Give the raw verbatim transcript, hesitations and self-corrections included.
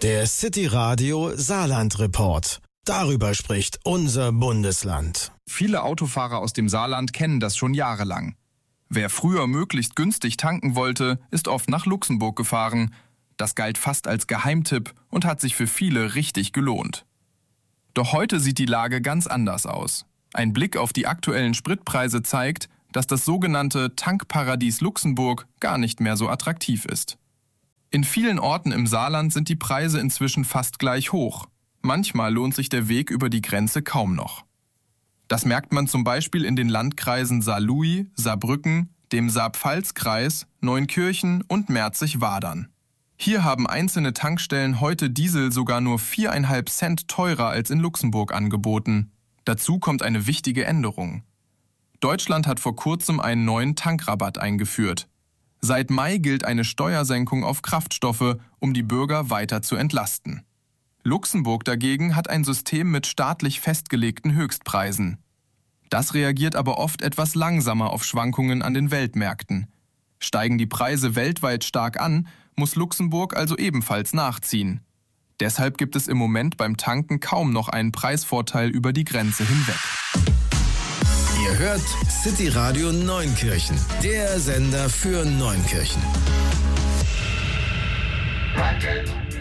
Der City Radio Saarland Report. Darüber spricht unser Bundesland. Viele Autofahrer aus dem Saarland kennen das schon jahrelang. Wer früher möglichst günstig tanken wollte, ist oft nach Luxemburg gefahren. Das galt fast als Geheimtipp und hat sich für viele richtig gelohnt. Doch heute sieht die Lage ganz anders aus. Ein Blick auf die aktuellen Spritpreise zeigt, dass das sogenannte Tankparadies Luxemburg gar nicht mehr so attraktiv ist. In vielen Orten im Saarland sind die Preise inzwischen fast gleich hoch. Manchmal lohnt sich der Weg über die Grenze kaum noch. Das merkt man zum Beispiel in den Landkreisen Saarlouis, Saarbrücken, dem Saar-Pfalz-Kreis, Neunkirchen und Merzig-Wadern. Hier haben einzelne Tankstellen heute Diesel sogar nur viereinhalb Cent teurer als in Luxemburg angeboten. Dazu kommt eine wichtige Änderung. Deutschland hat vor kurzem einen neuen Tankrabatt eingeführt. Seit Mai gilt eine Steuersenkung auf Kraftstoffe, um die Bürger weiter zu entlasten. Luxemburg dagegen hat ein System mit staatlich festgelegten Höchstpreisen. Das reagiert aber oft etwas langsamer auf Schwankungen an den Weltmärkten. Steigen die Preise weltweit stark an, muss Luxemburg also ebenfalls nachziehen. Deshalb gibt es im Moment beim Tanken kaum noch einen Preisvorteil über die Grenze hinweg. Ihr hört City Radio Neunkirchen, der Sender für Neunkirchen.